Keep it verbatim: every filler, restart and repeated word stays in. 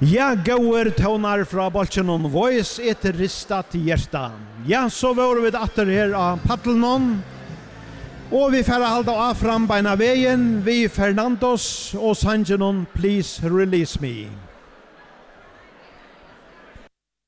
Ja, gåer tonar fra Bolchenon Voice etter ristat hjärta. Ja, så var vi atter her av Paddlenon. Og vi får halda av fram beina veien, vi Fernandos og Sanjanon, Please Release Me.